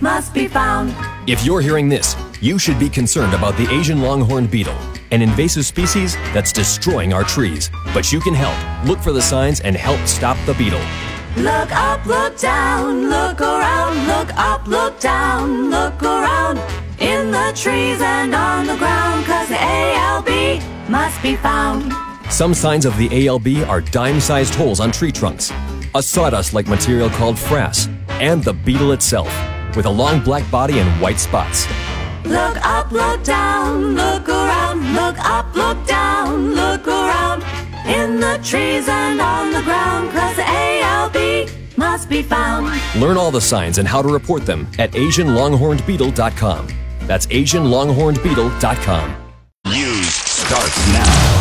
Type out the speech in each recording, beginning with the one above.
must be found. If you're hearing this, you should be concerned about the Asian longhorn beetle, an invasive species that's destroying our trees. But you can help. Look for the signs and help stop the beetle. Look up, look down, look around, look up, look down, look around, in the trees and on the ground, 'cause the ALB must be found. Some signs of the ALB are dime-sized holes on tree trunks, a sawdust-like material called frass, and the beetle itself, with a long black body and white spots. Look up, look down, look around, look up, look down, look around, in the trees and on the ground, 'cause the ALB must be found. Learn all the signs and how to report them at AsianLonghornedBeetle.com. That's AsianLonghornedBeetle.com. News starts now.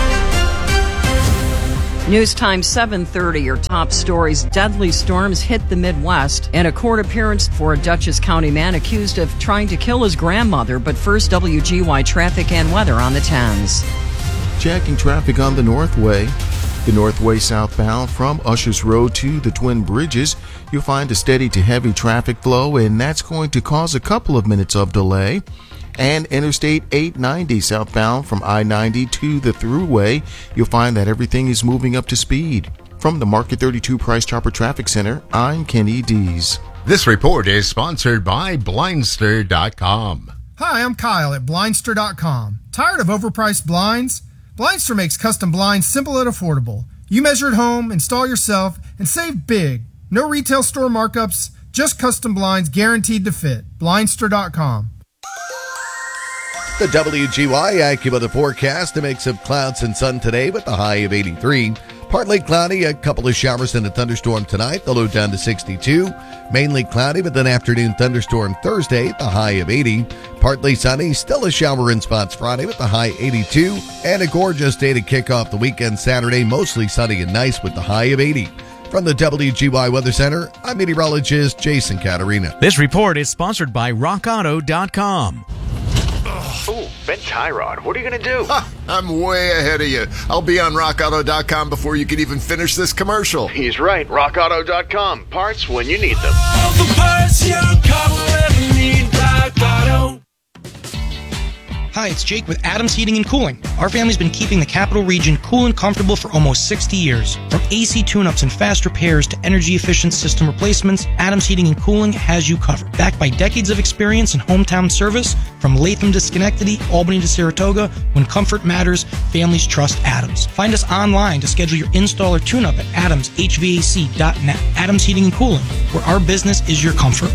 News time 7:30. Your top stories. Deadly storms hit the Midwest, and a court appearance for a Dutchess County man accused of trying to kill his grandmother. But first, WGY traffic and weather on the 10s. Checking traffic on the Northway. The Northway southbound from Ushers Road to the Twin Bridges, you'll find a steady to heavy traffic flow, and that's going to cause a couple of minutes of delay. And Interstate 890 southbound from I-90 to the Thruway, you'll find that everything is moving up to speed. From the Market 32 Price Chopper Traffic Center, I'm Kenny Dees. This report is sponsored by Blindster.com. Hi, I'm Kyle at Blindster.com. Tired of overpriced blinds? Blindster makes custom blinds simple and affordable. You measure at home, install yourself, and save big. No retail store markups, just custom blinds guaranteed to fit. Blindster.com. The WGY AccuWeather forecast, a mix of clouds and sun today with the high of 83. Partly cloudy, a couple of showers and a thunderstorm tonight, the low down to 62. Mainly cloudy with an afternoon thunderstorm Thursday, the high of 80. Partly sunny, still a shower in spots Friday with the high 82. And a gorgeous day to kick off the weekend Saturday, mostly sunny and nice with the high of 80. From the WGY Weather Center, I'm meteorologist Jason Caterina. This report is sponsored by RockAuto.com. Ooh, Ben Tyrod, what are you going to do? I'm way ahead of you. I'll be on RockAuto.com before you can even finish this commercial. He's right. RockAuto.com. Parts when you need them. All the parts your car will ever need. Rock Auto. Hi, it's Jake with Adams Heating and Cooling. Our family's been keeping the capital region cool and comfortable for almost 60 years. From AC tune-ups and fast repairs to energy-efficient system replacements, Adams Heating and Cooling has you covered. Backed by decades of experience in hometown service, from Latham to Schenectady, Albany to Saratoga, when comfort matters, families trust Adams. Find us online to schedule your install or tune-up at adamshvac.net. Adams Heating and Cooling, where our business is your comfort.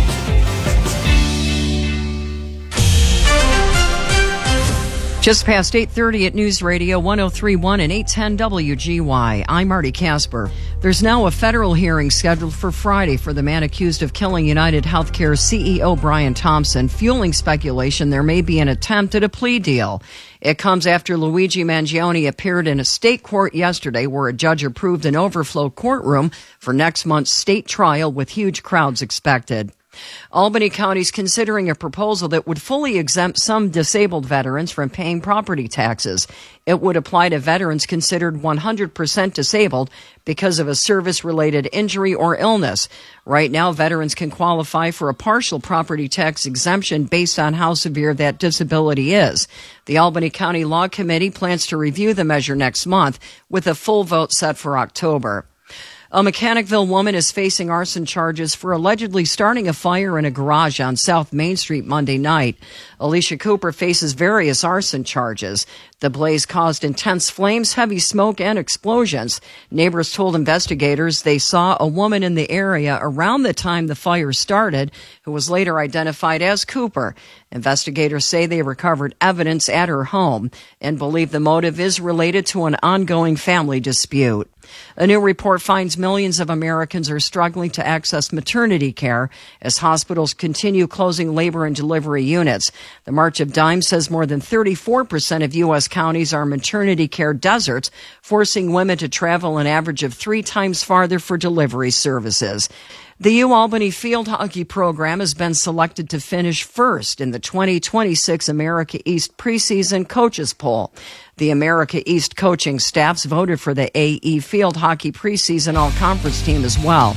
Just past 8:30 at News Radio 103.1 and 810 WGY. I'm Marty Casper. There's now a federal hearing scheduled for Friday for the man accused of killing United Healthcare CEO Brian Thompson, fueling speculation there may be an attempt at a plea deal. It comes after Luigi Mangione appeared in a state court yesterday where a judge approved an overflow courtroom for next month's state trial with huge crowds expected. Albany County's considering a proposal that would fully exempt some disabled veterans from paying property taxes. It would apply to veterans considered 100% disabled because of a service-related injury or illness. Right now, veterans can qualify for a partial property tax exemption based on how severe that disability is. The Albany County Law Committee plans to review the measure next month with a full vote set for October. A Mechanicville woman is facing arson charges for allegedly starting a fire in a garage on South Main Street Monday night. Alicia Cooper faces various arson charges. The blaze caused intense flames, heavy smoke, and explosions. Neighbors told investigators they saw a woman in the area around the time the fire started, who was later identified as Cooper. Investigators say they recovered evidence at her home and believe the motive is related to an ongoing family dispute. A new report finds millions of Americans are struggling to access maternity care as hospitals continue closing labor and delivery units. The March of Dimes says more than 34% of U.S. counties are maternity care deserts, forcing women to travel an average of 3 times farther for delivery services. The UAlbany field hockey program has been selected to finish first in the 2026 America East preseason coaches poll. The America East coaching staffs voted for the AE field hockey preseason all-conference team as well.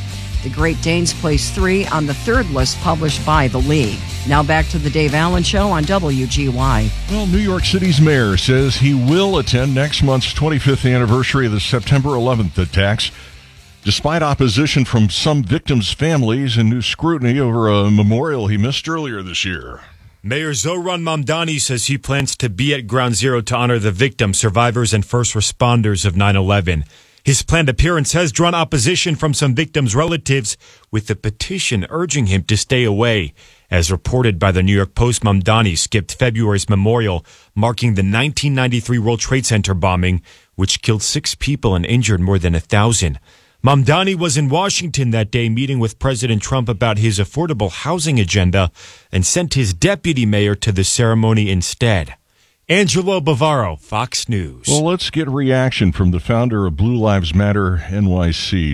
The Great Danes placed 3 on the 3rd list published by the league. Now back to the Dave Allen Show on WGY. Well, New York City's mayor says he will attend next month's 25th anniversary of the September 11th attacks, despite opposition from some victims' families and new scrutiny over a memorial he missed earlier this year. Mayor Zoran Mamdani says he plans to be at Ground Zero to honor the victims, survivors, and first responders of 9/11. His planned appearance has drawn opposition from some victims' relatives, with a petition urging him to stay away. As reported by the New York Post, Mamdani skipped February's memorial marking the 1993 World Trade Center bombing, which killed 6 people and injured more than 1,000. Mamdani was in Washington that day meeting with President Trump about his affordable housing agenda and sent his deputy mayor to the ceremony instead. Angelo Bavaro, Fox News. Well, let's get reaction from the founder of Blue Lives Matter NYC.